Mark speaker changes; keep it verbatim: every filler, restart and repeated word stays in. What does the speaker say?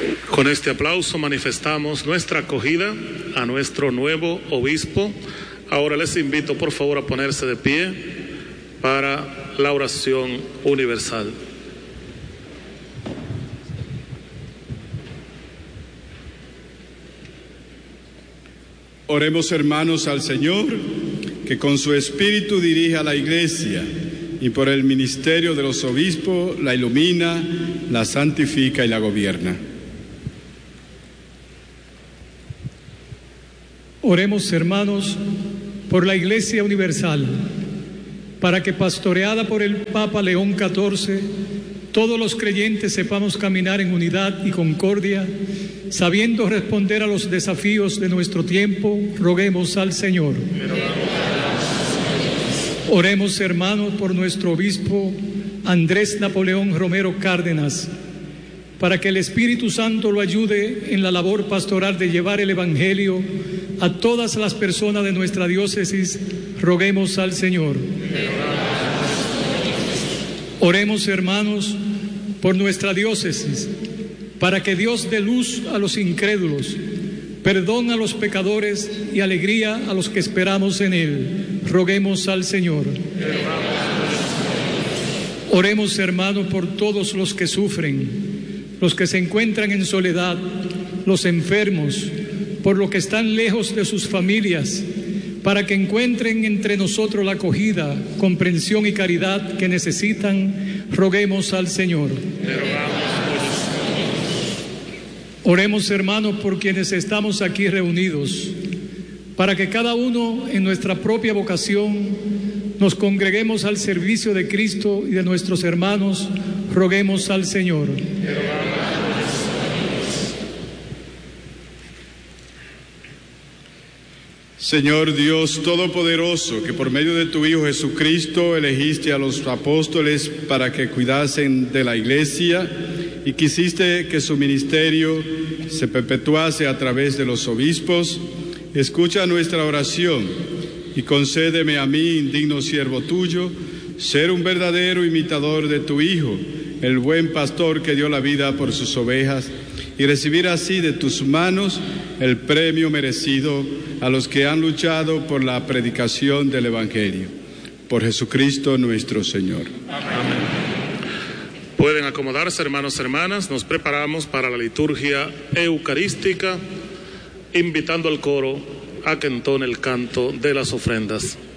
Speaker 1: Con este aplauso manifestamos nuestra acogida a nuestro nuevo obispo. Ahora les invito por favor a ponerse de pie para la oración universal.
Speaker 2: Oremos, hermanos, al Señor, que con su Espíritu dirige a la Iglesia y por el ministerio de los obispos la ilumina, la santifica y la gobierna.
Speaker 3: Oremos, hermanos, por la Iglesia Universal, para que, pastoreada por el Papa León catorce, todos los creyentes sepamos caminar en unidad y concordia, sabiendo responder a los desafíos de nuestro tiempo. Roguemos al Señor. Oremos, hermanos, por nuestro obispo Andrés Napoleón Romero Cárdenas, para que el Espíritu Santo lo ayude en la labor pastoral de llevar el Evangelio a todas las personas de nuestra diócesis. Roguemos al Señor. Oremos, hermanos, por nuestra diócesis, para que Dios dé luz a los incrédulos, perdón a los pecadores y alegría a los que esperamos en Él. Roguemos al Señor. Oremos, hermanos, por todos los que sufren, los que se encuentran en soledad, los enfermos, por los que están lejos de sus familias, para que encuentren entre nosotros la acogida, comprensión y caridad que necesitan. Roguemos al Señor. Oremos, hermanos, por quienes estamos aquí reunidos, para que cada uno en nuestra propia vocación nos congreguemos al servicio de Cristo y de nuestros hermanos. Roguemos al Señor.
Speaker 2: Señor Dios Todopoderoso, que por medio de tu Hijo Jesucristo elegiste a los apóstoles para que cuidasen de la Iglesia y quisiste que su ministerio se perpetuase a través de los obispos, escucha nuestra oración y concédeme a mí, indigno siervo tuyo, ser un verdadero imitador de tu Hijo, el buen pastor que dio la vida por sus ovejas, y recibir así de tus manos el premio merecido a los que han luchado por la predicación del Evangelio. Por Jesucristo nuestro Señor.
Speaker 1: Amén. Pueden acomodarse, hermanos y hermanas. Nos preparamos para la liturgia eucarística, invitando al coro a que entone el canto de las ofrendas.